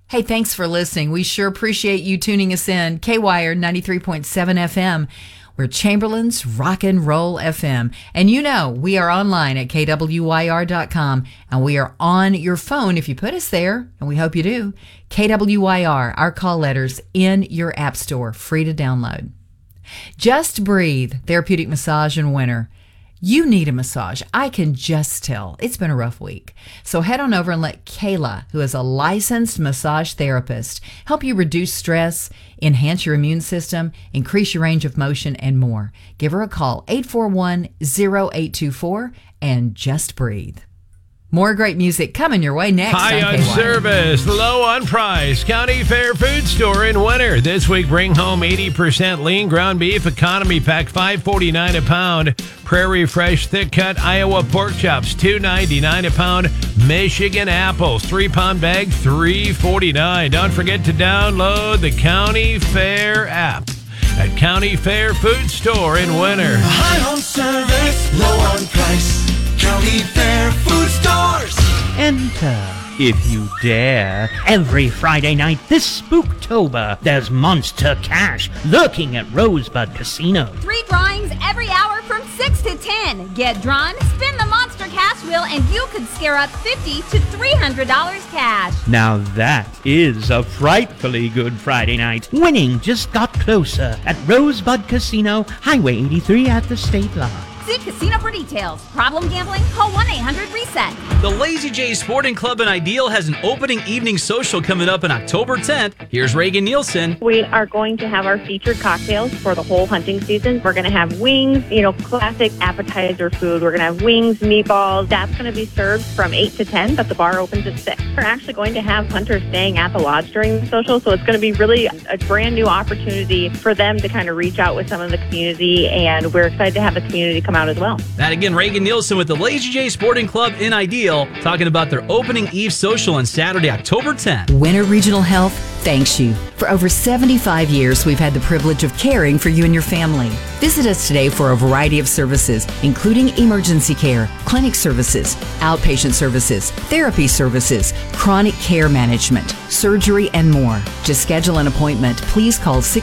Hey, thanks for listening. We sure appreciate you tuning us in. K-Wire 93.7 FM. We're Chamberlain's Rock and Roll FM. And you know, we are online at KWYR.com, and we are on your phone if you put us there, and we hope you do. KWYR, our call letters in your app store, free to download. Just Breathe, therapeutic massage in winter. You need a massage. I can just tell. It's been a rough week. So head on over and let Kayla, who is a licensed massage therapist, help you reduce stress, enhance your immune system, increase your range of motion, and more. Give her a call, 841-0824, and just breathe. More great music coming your way next. High on service, low on price. County Fair Food Store in winter. This week, bring home 80% lean ground beef economy pack, $5.49 a pound. Prairie Fresh thick cut Iowa pork chops, $2.99 a pound. Michigan apples, 3-pound bag, $3.49. Don't forget to download the County Fair app at County Fair Food Store in winter. High on service, low on price. County Fair Food Stores. Enter, if you dare. Every Friday night this Spooktober, there's Monster Cash lurking at Rosebud Casino. 3 drawings every hour from 6 to 10. Get drawn, spin the Monster Cash wheel, and you could scare up $50 to $300 cash. Now that is a frightfully good Friday night. Winning just got closer at Rosebud Casino, Highway 83 at the state line. See Casino for details. Problem gambling? Call 1-800-RESET. The Lazy J Sporting Club in Ideal has an opening evening social coming up on October 10th. Here's Reagan Nielsen. We are going to have our featured cocktails for the whole hunting season. We're going to have wings, classic appetizer food. We're going to have wings, meatballs. That's going to be served from 8 to 10, but the bar opens at 6. We're actually going to have hunters staying at the lodge during the social, so it's going to be really a brand new opportunity for them to kind of reach out with some of the community, and we're excited to have the community come out as well. That again, Reagan Nielsen with the Lazy J Sporting Club in Ideal, talking about their opening eve social on Saturday, October 10th. Winter Regional Health thanks you. For over 75 years, we've had the privilege of caring for you and your family. Visit us today for a variety of services, including emergency care, clinic services, outpatient services, therapy services, chronic care management, surgery, and more. To schedule an appointment, please call